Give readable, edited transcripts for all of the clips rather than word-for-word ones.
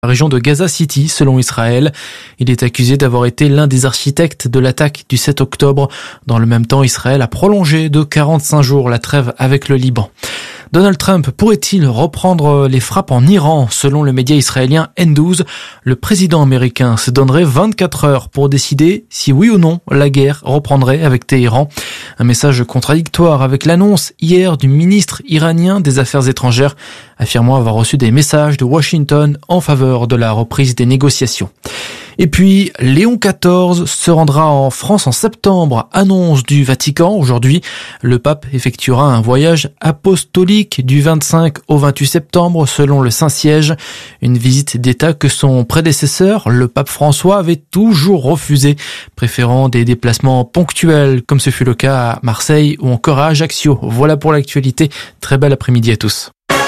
la région de Gaza City, selon Israël. Il est accusé d'avoir été l'un des architectes de l'attaque du 7 octobre. Dans le même temps, Israël a prolongé de 45 jours la trêve avec le Liban. Donald Trump pourrait-il reprendre les frappes en Iran? Selon le média israélien N12, le président américain se donnerait 24 heures pour décider si oui ou non la guerre reprendrait avec Téhéran. Un message contradictoire avec l'annonce hier du ministre iranien des Affaires étrangères affirmant avoir reçu des messages de Washington en faveur de la reprise des négociations. Et puis, Léon XIV se rendra en France en septembre, annonce du Vatican. Aujourd'hui, le pape effectuera un voyage apostolique du 25 au 28 septembre, selon le Saint-Siège. Une visite d'État que son prédécesseur, le pape François, avait toujours refusé, préférant des déplacements ponctuels, comme ce fut le cas à Marseille ou encore à Ajaccio. Voilà pour l'actualité. Très bel après-midi à tous.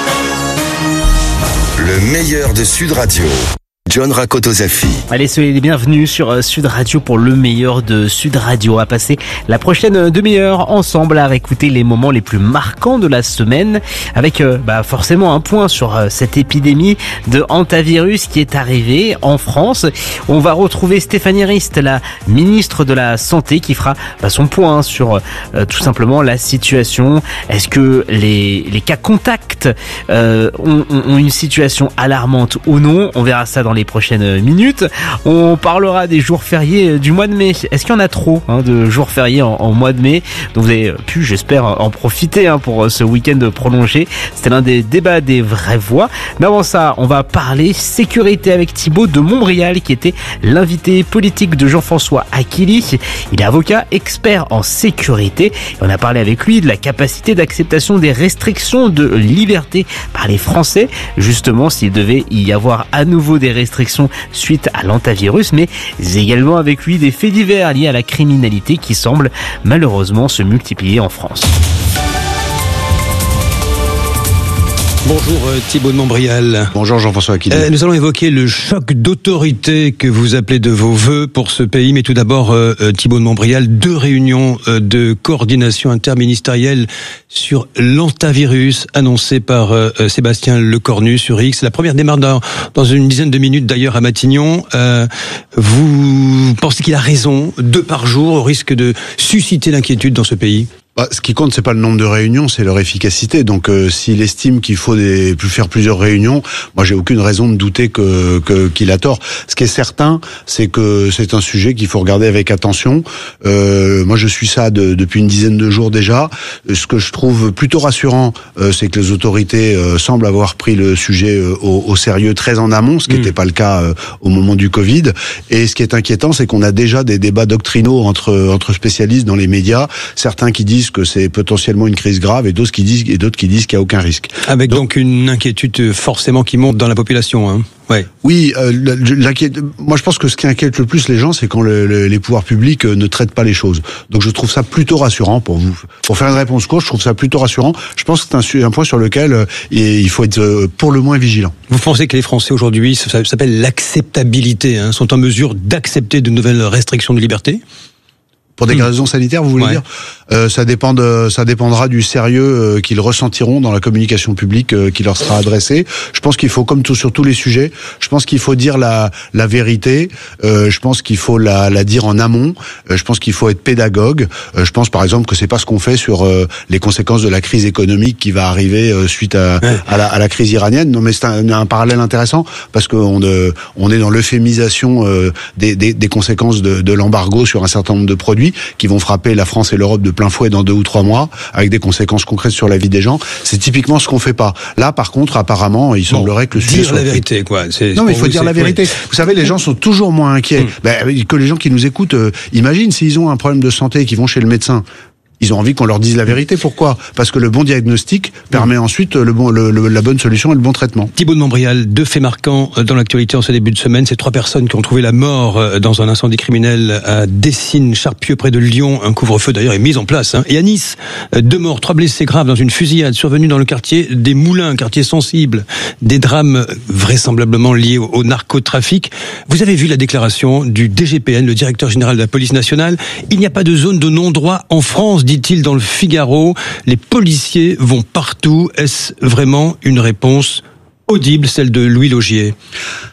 Le meilleur de Sud Radio. John Rakotozafi. Allez, soyez les bienvenus sur Sud Radio pour le meilleur de Sud Radio. On va passer la prochaine demi-heure ensemble à réécouter les moments les plus marquants de la semaine avec forcément un point sur cette épidémie de hantavirus qui est arrivée en France. On va retrouver Stéphanie Rist, la ministre de la Santé, qui fera son point sur tout simplement la situation. Est-ce que les cas contacts ont une situation alarmante ou non? On verra ça dans les prochaines minutes. On parlera des jours fériés du mois de mai. Est-ce qu'il y en a trop de jours fériés en mois de mai? Donc vous avez pu, j'espère, en profiter pour ce week-end prolongé. C'était l'un des débats des vraies voix. Mais avant ça, on va parler sécurité avec Thibaut de Montbrial, qui était l'invité politique de Jean-François Aquili. Il est avocat, expert en sécurité. Et on a parlé avec lui de la capacité d'acceptation des restrictions de liberté par les Français. Justement, s'il devait y avoir à nouveau des restrictions suite à l'hantavirus, mais également avec lui des faits divers liés à la criminalité qui semblent malheureusement se multiplier en France. Bonjour Thibaut de Montbrial. Bonjour Jean-François Aquili. Nous allons évoquer le choc d'autorité que vous appelez de vos vœux pour ce pays. Mais tout d'abord, Thibaut de Montbrial, 2 réunions de coordination interministérielle sur l'hantavirus annoncées par Sébastien Lecornu sur X. La première démarre dans une dizaine de minutes d'ailleurs à Matignon. Vous pensez qu'il a raison, 2 par jour, au risque de susciter l'inquiétude dans ce pays? Ce qui compte, c'est pas le nombre de réunions, c'est leur efficacité. Donc, s'il estime qu'il faut faire plusieurs réunions, moi, j'ai aucune raison de douter qu'il a tort. Ce qui est certain, c'est que c'est un sujet qu'il faut regarder avec attention. Moi, je suis ça depuis une dizaine de jours déjà. Ce que je trouve plutôt rassurant, c'est que les autorités semblent avoir pris le sujet au sérieux très en amont, ce qui n'était pas le cas au moment du Covid. Et ce qui est inquiétant, c'est qu'on a déjà des débats doctrinaux entre spécialistes dans les médias. Certains qui disent que c'est potentiellement une crise grave et d'autres qui disent qu'il n'y a aucun risque. Avec donc une inquiétude forcément qui monte dans la population, hein. Ouais. Oui, moi je pense que ce qui inquiète le plus les gens, c'est quand les pouvoirs publics ne traitent pas les choses. Donc je trouve ça plutôt rassurant pour faire une réponse courte. Je trouve ça plutôt rassurant. Je pense que c'est un point sur lequel il faut être pour le moins vigilant. Vous pensez que les Français aujourd'hui, ça s'appelle l'acceptabilité, sont en mesure d'accepter de nouvelles restrictions de liberté? Pour des raisons sanitaires, vous voulez dire? Ça dépendra du sérieux qu'ils ressentiront dans la communication publique qui leur sera adressée. Je pense qu'il faut, comme sur tous les sujets, je pense qu'il faut dire la vérité. Je pense qu'il faut la dire en amont. Je pense qu'il faut être pédagogue. Je pense par exemple que c'est pas ce qu'on fait sur les conséquences de la crise économique qui va arriver suite à la crise iranienne. Non, mais c'est un parallèle intéressant parce qu'on est dans l'euphémisation des conséquences de l'embargo sur un certain nombre de produits qui vont frapper la France et l'Europe de plein fouet dans 2 ou 3 mois, avec des conséquences concrètes sur la vie des gens. C'est typiquement ce qu'on fait pas. Là, par contre, apparemment, il semblerait que le sujet dire la vérité, quoi. Non, mais il faut dire la vérité. Vous savez, les gens sont toujours moins inquiets que les gens qui nous écoutent. Imagine s'ils ont un problème de santé et qu'ils vont chez le médecin. Ils ont envie qu'on leur dise la vérité. Pourquoi? Parce que le bon diagnostic permet ensuite la bonne solution et le bon traitement. Thibaut de Montbrial, 2 faits marquants dans l'actualité en ce début de semaine. Ces 3 personnes qui ont trouvé la mort dans un incendie criminel à Dessines-Charpieu près de Lyon. Un couvre-feu d'ailleurs est mis en place. Et à Nice, 2 morts, 3 blessés graves dans une fusillade survenue dans le quartier des Moulins, un quartier sensible. Des drames vraisemblablement liés au narcotrafic. Vous avez vu la déclaration du DGPN, le directeur général de la police nationale. Il n'y a pas de zone de non-droit en France, dit-il dans le Figaro. Les policiers vont partout. Est-ce vraiment une réponse audible, celle de Louis Laugier?